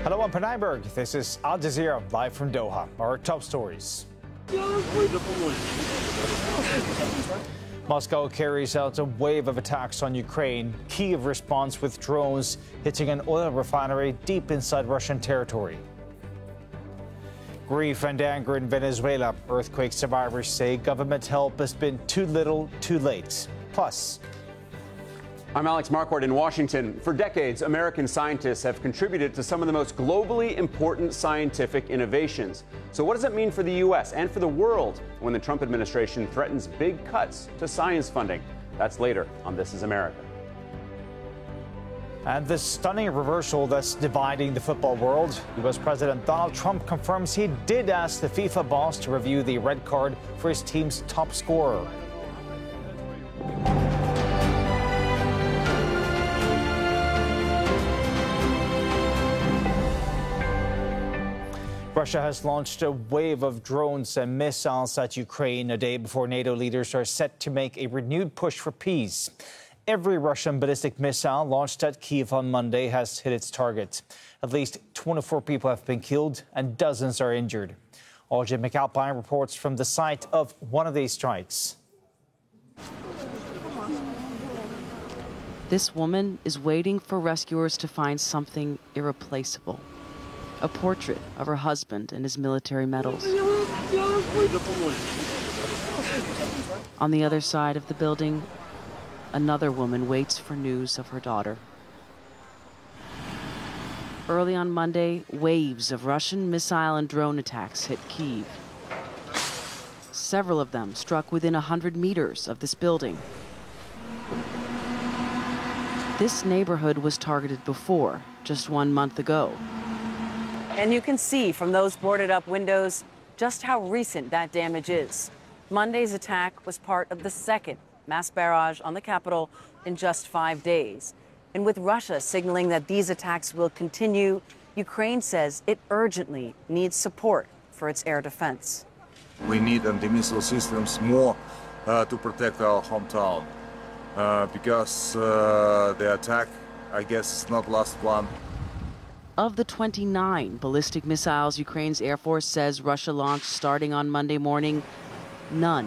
Hello, I'm Penaiberg. This is Al Jazeera live from Doha. Our top stories. Moscow carries out a wave of attacks on Ukraine. Kyiv responds with drones hitting an oil refinery deep inside Russian territory. Grief and anger in Venezuela. Earthquake survivors say government help has been too little, too late. Plus, I'm Alex Marquardt in Washington. For decades, American scientists have contributed to some of the most globally important scientific innovations. So what does that mean for the U.S. and for the world when the Trump administration threatens big cuts to science funding? That's later on This Is America. And the stunning reversal that's dividing the football world. U.S. President Donald Trump confirms he did ask the FIFA boss to review the red card for his team's top scorer. Russia has launched a wave of drones and missiles at Ukraine a day before NATO leaders are set to make a renewed push for peace. Every Russian ballistic missile launched at Kyiv on Monday has hit its target. At least 24 people have been killed and dozens are injured. Audrey McAlpine reports from the site of one of these strikes. This woman is waiting for rescuers to find something irreplaceable. A portrait of her husband and his military medals. On the other side of the building, another woman waits for news of her daughter. Early on Monday, waves of Russian missile and drone attacks hit Kyiv. Several of them struck within 100 meters of this building. This neighborhood was targeted before, just 1 month ago. And you can see from those boarded up windows just how recent that damage is. Monday's attack was part of the second mass barrage on the capital in just 5 days. And with Russia signaling that these attacks will continue, Ukraine says it urgently needs support for its air defense. We need anti-missile systems more to protect our hometown because the attack, I guess, is not last one. Of the 29 ballistic missiles Ukraine's Air Force says Russia launched starting on Monday morning, none